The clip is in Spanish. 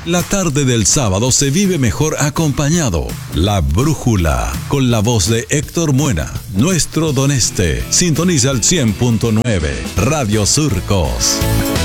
La tarde del sábado se vive mejor acompañado. La Brújula, con la voz de Héctor Muena, nuestro Don Este. Sintoniza el 100.9, Radio Surcos.